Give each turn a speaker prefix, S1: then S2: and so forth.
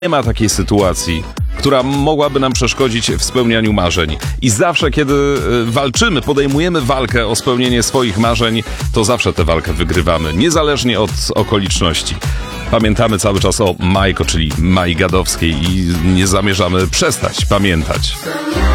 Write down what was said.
S1: Nie ma takiej sytuacji, która mogłaby nam przeszkodzić w spełnianiu marzeń. I zawsze, kiedy walczymy, podejmujemy walkę o spełnienie swoich marzeń, to zawsze tę walkę wygrywamy, niezależnie od okoliczności. Pamiętamy cały czas o Majko, czyli Mai Gadowskiej i nie zamierzamy przestać pamiętać.